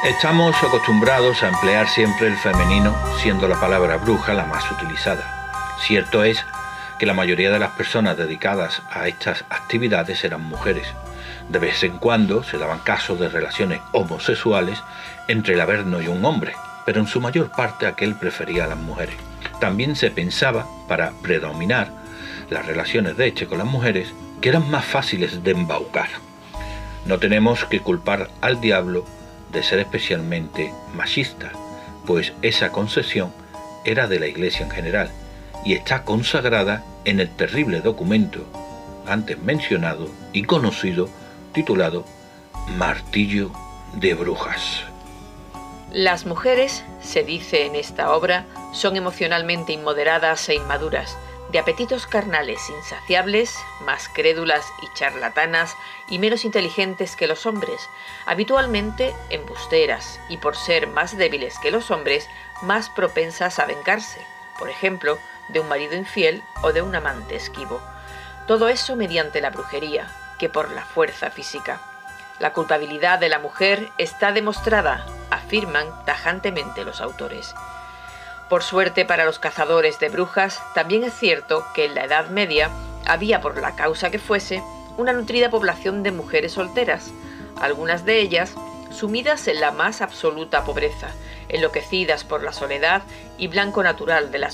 Estamos acostumbrados a emplear siempre el femenino, siendo la palabra bruja la más utilizada. Cierto es que la mayoría de las personas dedicadas a estas actividades eran mujeres. De vez en cuando se daban casos de relaciones homosexuales entre el Averno y un hombre, pero en su mayor parte aquel prefería a las mujeres. También se pensaba, para predominar las relaciones de hecho con las mujeres, que eran más fáciles de embaucar. No tenemos que culpar al diablo de ser especialmente machista, pues esa concepción era de la Iglesia en general y está consagrada en el terrible documento antes mencionado y conocido titulado Martillo de Brujas. Las mujeres, se dice en esta obra, son emocionalmente inmoderadas e inmaduras, de apetitos carnales insaciables, más crédulas y charlatanas y menos inteligentes que los hombres, habitualmente embusteras y por ser más débiles que los hombres, más propensas a vengarse, por ejemplo, de un marido infiel o de un amante esquivo. Todo eso mediante la brujería, que por la fuerza física. La culpabilidad de la mujer está demostrada, afirman tajantemente los autores. Por suerte para los cazadores de brujas, también es cierto que en la Edad Media había, por la causa que fuese, una nutrida población de mujeres solteras, algunas de ellas sumidas en la más absoluta pobreza, enloquecidas por la soledad y blanco natural de las